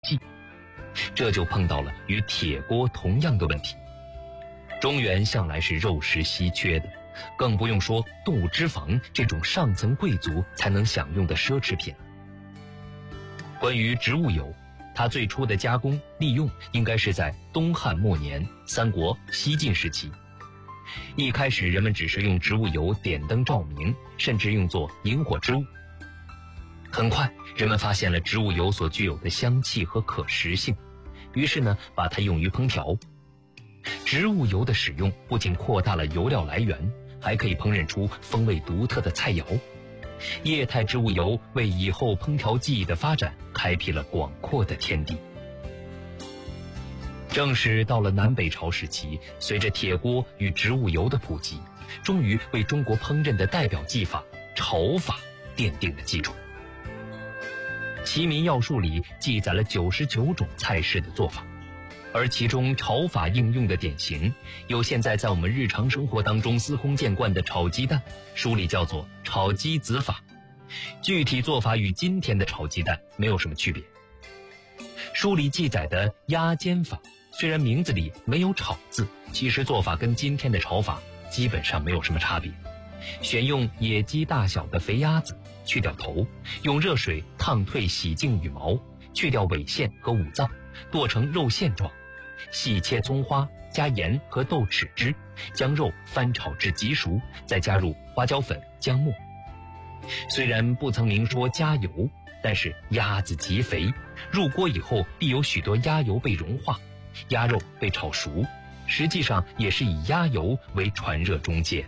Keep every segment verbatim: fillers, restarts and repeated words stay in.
剂，这就碰到了与铁锅同样的问题。中原向来是肉食稀缺的，更不用说动物脂肪这种上层贵族才能享用的奢侈品。关于植物油，它最初的加工利用应该是在东汉末年、三国、西晋时期。一开始人们只是用植物油点灯照明，甚至用作引火之物。很快人们发现了植物油所具有的香气和可食性，于是呢把它用于烹调。植物油的使用不仅扩大了油料来源，还可以烹饪出风味独特的菜肴。液态植物油为以后烹调技艺的发展开辟了广阔的天地。正是到了南北朝时期，随着铁锅与植物油的普及，终于为中国烹饪的代表技法炒法奠定了基础。《齐民要术》里记载了九十九种菜式的做法，而其中炒法应用的典型有现在在我们日常生活当中司空见惯的炒鸡蛋，书里叫做炒鸡子法，具体做法与今天的炒鸡蛋没有什么区别。书里记载的鸭煎法，虽然名字里没有炒字，其实做法跟今天的炒法基本上没有什么差别。选用野鸡大小的肥鸭子，去掉头，用热水烫退洗净羽毛，去掉尾线和五脏，剁成肉馅状，细切葱花，加盐和豆豉汁，将肉翻炒至极熟，再加入花椒粉、姜末。虽然不曾明说加油，但是鸭子极肥，入锅以后必有许多鸭油被融化，鸭肉被炒熟，实际上也是以鸭油为传热中介的。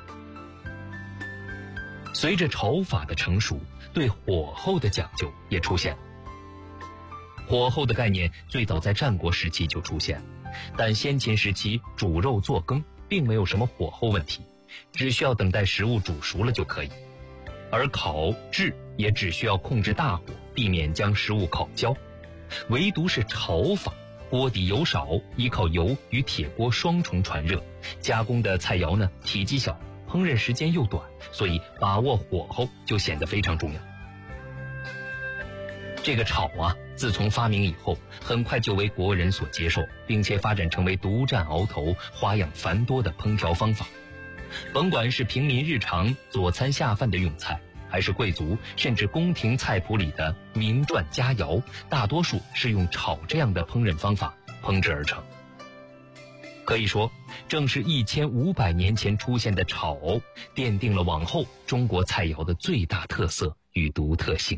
随着炒法的成熟，对火候的讲究也出现了。火候的概念最早在战国时期就出现，但先秦时期煮肉做羹并没有什么火候问题，只需要等待食物煮熟了就可以。而烤制也只需要控制大火，避免将食物烤焦。唯独是炒法，锅底油少，依靠油与铁锅双重传热，加工的菜肴呢体积小，烹饪时间又短，所以把握火候就显得非常重要。这个炒啊，自从发明以后，很快就为国人所接受，并且发展成为独占鳌头、花样繁多的烹调方法。甭管是平民日常佐餐下饭的用菜，还是贵族甚至宫廷菜谱里的名传佳肴，大多数是用炒这样的烹饪方法烹制而成。可以说，正是一千五百年前出现的炒，奠定了往后中国菜肴的最大特色与独特性。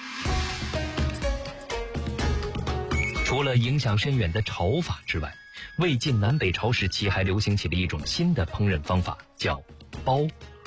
除了影响深远的炒法之外，魏晋南北朝时期还流行起了一种新的烹饪方法，叫煲。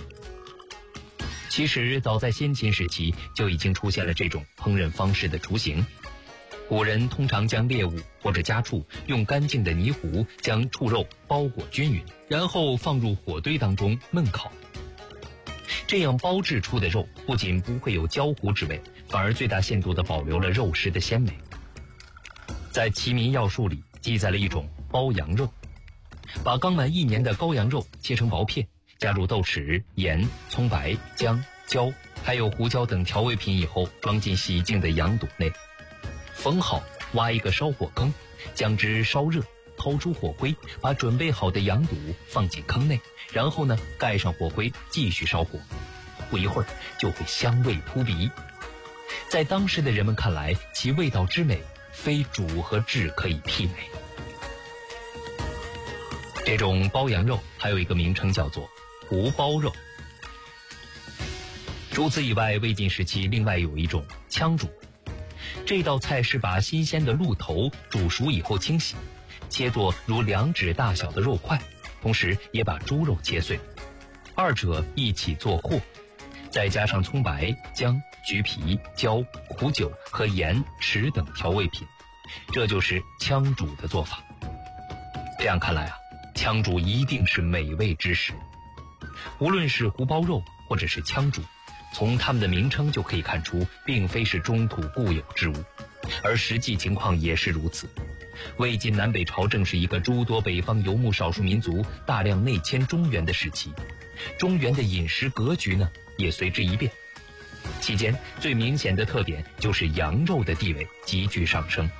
其实早在先秦时期就已经出现了这种烹饪方式的雏形。古人通常将猎物或者家畜用干净的泥糊将畜肉包裹均匀，然后放入火堆当中焖烤。这样煲制出的肉不仅不会有焦糊之味，反而最大限度地保留了肉食的鲜美。在《齐民要术》里记载了一种煲羊肉，把刚满一年的羔羊肉切成薄片，加入豆豉、盐、葱白、姜、椒，还有胡椒等调味品以后，装进洗净的羊肚内，缝好，挖一个烧火坑，将之烧热，掏出火灰，把准备好的羊肚放进坑内，然后呢盖上火灰，继续烧火，不一会儿就会香味扑鼻。在当时的人们看来，其味道之美非煮和制可以媲美。这种煲羊肉还有一个名称叫做胡煲肉。除此以外，魏晋时期另外有一种羌煮，这道菜是把新鲜的鹿头煮熟以后清洗，切作如两指大小的肉块，同时也把猪肉切碎，二者一起做和，再加上葱白、姜、橘皮、椒、苦酒和盐、豉等调味品，这就是羌煮的做法。这样看来啊，羌煮一定是美味之食。无论是胡煲肉或者是羌煮，从它们的名称就可以看出，并非是中土固有之物，而实际情况也是如此。魏晋南北朝正是一个诸多北方游牧少数民族大量内迁中原的时期，中原的饮食格局呢也随之一变。期间最明显的特点就是羊肉的地位急剧上升。